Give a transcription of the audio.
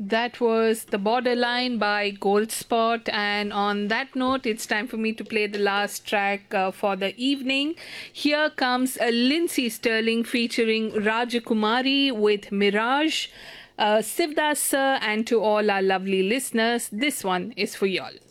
That was The Borderline by Goldspot. And on that note, it's time for me to play the last track for the evening. Here comes a Lindsay Sterling featuring Rajakumari with Mirage. Sivdas sir, and to all our lovely listeners, this one is for y'all.